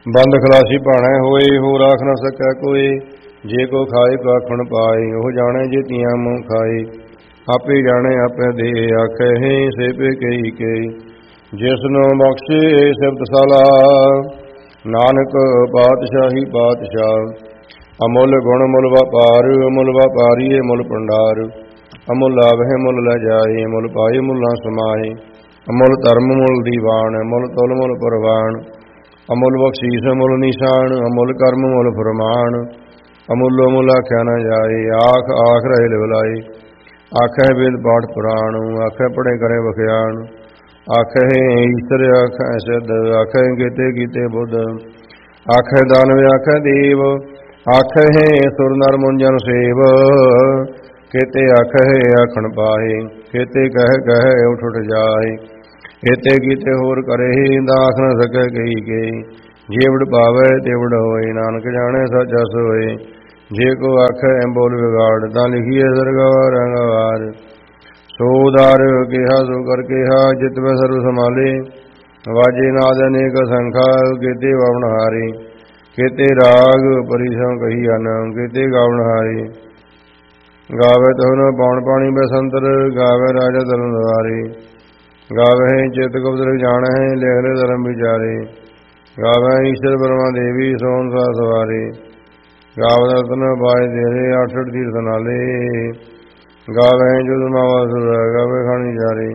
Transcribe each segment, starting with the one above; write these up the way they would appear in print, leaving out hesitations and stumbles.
ਬੰਦ ਖਲਾਸੀ ਭਾਣੈ ਹੋਏ, ਹੋ ਰਾਖ ਨ ਸਕੈ ਕੋਏ। ਜੇ ਕੋ ਖਾਏ ਕੋ ਆਖਣ ਪਾਏ, ਉਹ ਜਾਣੈ ਜੇ ਤੀਆਂ ਮੂੰਹ ਖਾਏ। ਆਪੇ ਜਾਣੈ ਆਪੇ ਦੇ, ਆਖੈ ਹੈ ਸੇ ਪੇ ਕਈ ਕਈ। ਜਿਸਨੂੰ ਬਖਸ਼ੇ ਸਿਫਤ ਸਲਾਹ, ਨਾਨਕ ਪਾਤਸ਼ਾਹੀ ਪਾਤਸ਼ਾਹ। ਅਮੁੱਲ ਗੁਣ ਮੁੱਲ ਵਪਾਰ, ਅਮੁੱਲ ਵਪਾਰੀਏ ਮੁੱਲ ਭੰਡਾਰ। ਅਮੁੱਲ ਆਵਹਿ ਮੁੱਲ ਲੈ ਜਾਏ, ਮੁੱਲ ਪਾਏ ਮੁੱਲਾਂ ਸਮਾਏ। ਅਮੁੱਲ ਧਰਮ ਮੁੱਲ ਦੀਵਾਨ, ਮੁੱਲ ਤੁਲ ਮੁੱਲ ਪ੍ਰਵਾਨ। ਅਮੁੱਲ ਬਖਸ਼ੀਸ ਮੁੱਲ ਨਿਸ਼ਾਨ, ਅਮੁੱਲ ਕਰਮ ਮੁੱਲ ਫਰਮਾਨ। ਅਮੁੱਲੋ ਮੁੱਲ ਆਖਿਆ ਨ ਜਾਏ, ਆਖ ਆਖ ਰਹੇ ਲਿਵਲਾਏ। ਆਖੈ ਵੇਦ ਪਾਠ ਪੁਰਾਣ, ਆਖੈ ਪੜ੍ਹੇ ਕਰੇ ਵਖਿਆਣ। ਆਖੈ ਈਸ਼ਰ ਆਖੈ ਸਿੱਧ, ਆਖੈ ਕੀਤੇ ਕੀਤੇ ਬੁੱਧ। ਆਖੈ ਦਾਨਵ ਆਖੈ ਦੇਵ, ਆਖੈ ਸੁਰ ਨਰ ਮੁੰਜਨ ਸੇਵ। ਕੇਤੇ ਆਖੈ ਆਖਣ ਪਾਏ, ਕੇਤੇ ਕਹਿ ਕਹਿ ਉਠ ਉਠ ਜਾਏ। ਏਤੇ ਕੀਤੇ ਹੋਰ ਕਰੇ, ਦਾਖ ਨ ਸਕੈ ਕਈ ਕਈ। ਜੇਵੜ ਪਾਵੈ ਤੇਵੜ ਹੋਏ, ਨਾਨਕ ਜਾਣੈ ਸੱਚਾ ਸੋਏ। ਜੇ ਕੋ ਆਖੈ ਬੋਲ ਵਿਗਾੜ, ਤਾਂ ਲਿਖੀਏ ਸਰਗਵਾਰ ਅੰਗਵਾਰ। ਸੋ ਉਦਾਰ ਕਿਹਾ ਸੋ ਕਰ ਕਿਹਾ, ਜਿਤ ਮੈਂ ਸਰਬ ਸੰਭਾਲੇ। ਵਾਜੇ ਨਾਦ ਅਨੇਕ ਸੰਖਾ, ਕੇਤੇ ਵਵਨ ਹਾਰੇ। ਕੇਤੇ ਰਾਗ ਪਰਿਸਮ ਕਹੀ ਅਨ, ਕੇਤੇ ਗਾਵਨ ਹਾਰੇ। ਗਾਵੇ ਤਹੁ ਨ ਪੌਣ ਪਾਣੀ ਬਸੰਤਰ, ਗਾਵੇ ਰਾਜਾ ਧਰਮ ਦੁਆਰੇ। ਗਾਵੇ ਚਿਤ ਗੁਪਤ ਜਾਣੈ, ਲਿਖ ਲੈ ਧਰਮ ਵਿਚਾਰੇ। ਗਾਵੇ ਈਸ਼ਰ ਬਰਮਾ ਦੇਵੀ, ਸੋਨ ਸਾ ਸਵਾਰੇ। ਗਾਵੇ ਰਤਨ ਬਾਏ ਤੇਰੇ, ਅੱਠ ਅੱਠ ਤੀਰਥ ਨਾਲੇ। ਗਾਵੇ ਜੁਦ ਮਾਵਾ ਸੁਰ, ਗਾਵੇ ਖਾਣੀ ਜਾਰੇ।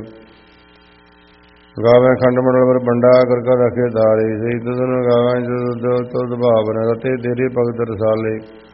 ਗਾਵੇ ਖੰਡ ਮੰਡਲ ਪਰ ਬੰਡਾ, ਕਰ ਕਰ ਰਖੇ ਤਾਰੇ। ਸਹੀ ਤੁਧਨ ਗਾਵੇ ਤੁਧ ਭਾਵ ਨ ਰਤੇ, ਤੇਰੇ ਭਗਤ ਰਸਾਲੇ।